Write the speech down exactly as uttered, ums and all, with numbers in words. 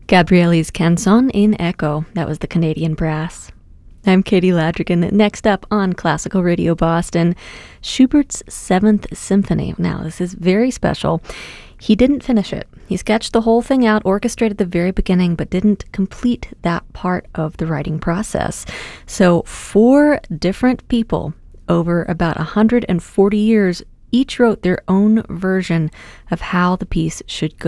Gabriele's Canzone in Echo. That was the Canadian Brass. I'm Katie Ladrigan. Next up on Classical Radio Boston, Schubert's Seventh Symphony. Now, this is very special. He didn't finish it. He sketched the whole thing out, orchestrated the very beginning, but didn't complete that part of the writing process. So four different people over about one hundred forty years each wrote their own version of how the piece should go.